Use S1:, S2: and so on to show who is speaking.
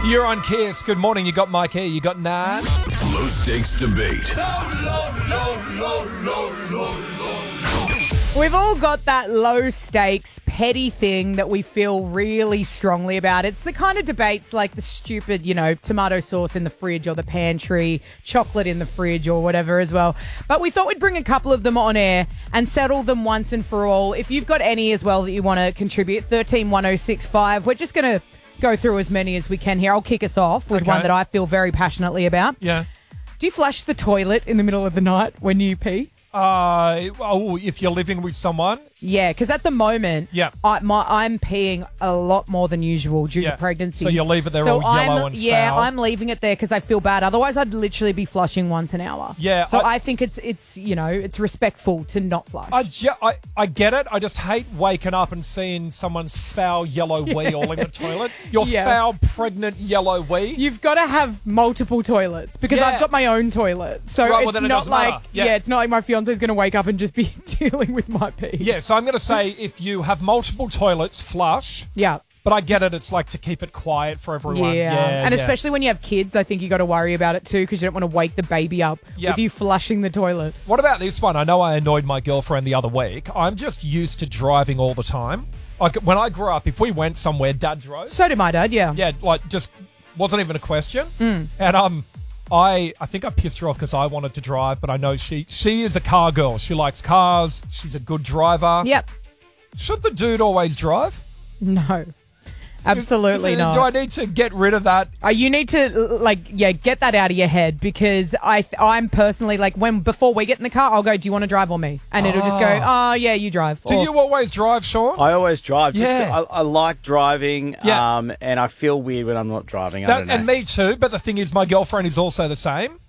S1: You're on Kiss. Good morning. You got Mike here. You got Nan.
S2: Low stakes debate.
S3: We've all got that low stakes, petty thing that we feel really strongly about. It's the kind of debates like the stupid, tomato sauce in the fridge or the pantry, chocolate in the fridge or whatever as well. But we thought we'd bring a couple of them on air and settle them once and for all. If you've got any as well that you want to contribute, 131065. We're just going to go through as many as we can here. I'll kick us off with one that I feel very passionately about.
S1: Yeah.
S3: Do you flush the toilet in the middle of the night when you pee?
S1: If you're living with someone.
S3: Yeah, because at the moment, I'm peeing a lot more than usual due to pregnancy.
S1: So you'll leave it there all yellow and foul.
S3: Yeah, I'm leaving it there because I feel bad. Otherwise, I'd literally be flushing once an hour.
S1: Yeah.
S3: So I think it's respectful to not flush.
S1: I get it. I just hate waking up and seeing someone's foul yellow wee all in the toilet. Your foul, pregnant yellow wee.
S3: You've got to have multiple toilets because I've got my own toilet. So it's not like it's not like my fiance's going to wake up and just be dealing with my pee.
S1: Yeah, so I'm going to say if you have multiple toilets, flush.
S3: Yeah.
S1: But I get it. It's like to keep it quiet for everyone.
S3: Yeah. Especially when you have kids, I think you got to worry about it too because you don't want to wake the baby up with you flushing the toilet.
S1: What about this one? I know I annoyed my girlfriend the other week. I'm just used to driving all the time. Like when I grew up, if we went somewhere, Dad drove.
S3: So did my dad, yeah.
S1: Yeah, like just wasn't even a question. And I think I pissed her off because I wanted to drive, but I know she is a car girl. She likes cars. She's a good driver.
S3: Yep.
S1: Should the dude always drive?
S3: No. Absolutely not.
S1: Do I need to get rid of that?
S3: You need to, get that out of your head because I'm personally, before we get in the car, I'll go, do you want to drive or me? And it'll just go, oh, yeah, you drive.
S1: Do you always drive, Sean?
S4: I always drive.
S1: Yeah.
S4: I like driving, and I feel weird when I'm not driving. I don't know.
S1: And me too, but the thing is my girlfriend is also the same.